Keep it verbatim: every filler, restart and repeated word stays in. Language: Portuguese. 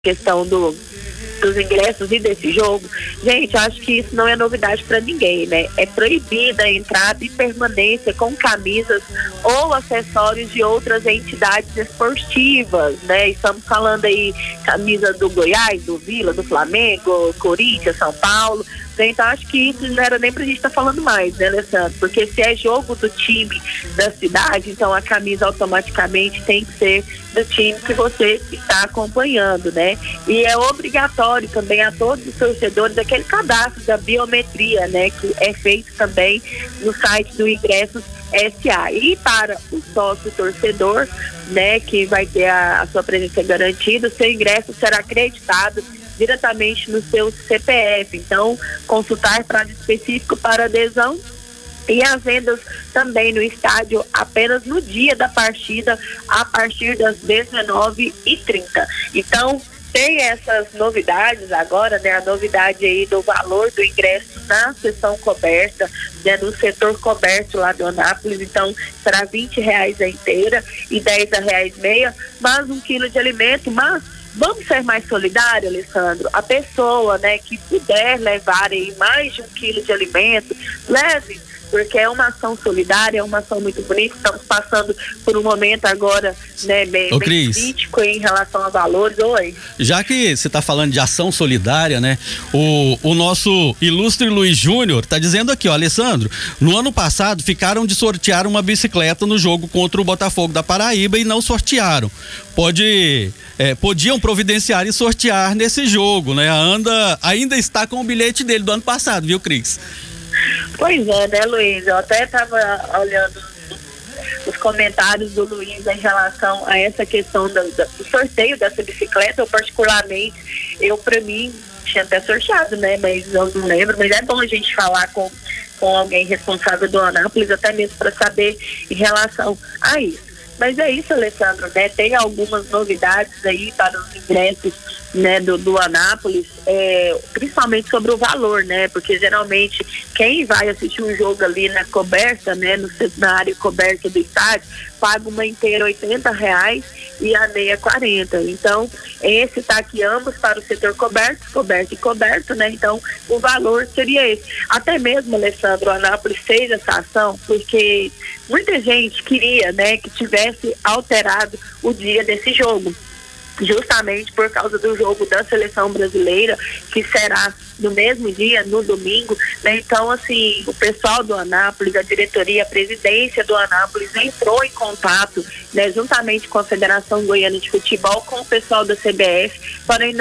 questão do, dos ingressos e desse jogo, gente, acho que isso não é novidade para ninguém, né? É proibida a entrada e permanência com camisas ou acessórios de outras entidades esportivas, né? Estamos falando aí camisa do Goiás, do Vila, do Flamengo, Corinthians, São Paulo. Então acho que isso não era nem pra gente estar tá falando mais, né, Alessandro? Porque se é jogo do time da cidade, então a camisa automaticamente tem que ser do time que você está acompanhando, né? E é obrigatório também a todos os torcedores aquele cadastro da biometria, né? Que é feito também no site do Ingressos S A. E para o sócio torcedor, né, que vai ter a, a sua presença garantida, o seu ingresso será acreditado diretamente no seu C P F. Então, consultar prazo específico para adesão e as vendas também no estádio apenas no dia da partida, a partir das dezenove e trinta. Então, tem essas novidades agora, né? A novidade aí do valor do ingresso na seção coberta, né? No setor coberto lá do Anápolis. Então, será vinte reais a inteira e dez reais meia, mais um quilo de alimento, mas vamos ser mais solidários, Alessandro? A pessoa, né, que puder levar aí mais de um quilo de alimento, leve, porque é uma ação solidária, é uma ação muito bonita. Estamos passando por um momento agora, né, bem, Ô, bem crítico em relação a valores. Oi. Já que você está falando de ação solidária, né? O, o nosso ilustre Luiz Júnior está dizendo aqui, ó, Alessandro, no ano passado ficaram de sortear uma bicicleta no jogo contra o Botafogo da Paraíba e não sortearam. Pode, é, podiam providenciar e sortear nesse jogo, né? Anda, ainda está com o bilhete dele do ano passado, viu, Cris? Pois é, né, Luiz? Eu até estava olhando os comentários do Luiz em relação a essa questão do, do sorteio dessa bicicleta. Eu, particularmente, eu, para mim, tinha até sorteado, né? Mas eu não lembro. Mas é bom a gente falar com, com alguém responsável do Anápolis, até mesmo para saber em relação a isso. Mas é isso, Alessandro, né? Tem algumas novidades aí para os ingressos, né, do, do Anápolis, é, principalmente sobre o valor, né? Porque geralmente quem vai assistir um jogo ali na coberta, né, no, na área coberta do estádio, paga uma inteira oitenta reais e a meia quarenta. Então, esse tá aqui ambos para o setor coberto, coberto e coberto, né? Então, o valor seria esse. Até mesmo, Alessandro, o Anápolis fez essa ação porque muita gente queria, né, que tivesse alterado o dia desse jogo, justamente por causa do jogo da seleção brasileira, que será no mesmo dia, no domingo, né? Então, assim, o pessoal do Anápolis, a diretoria, a presidência do Anápolis entrou em contato, né, juntamente com a Federação Goiana de Futebol, com o pessoal da C B F, para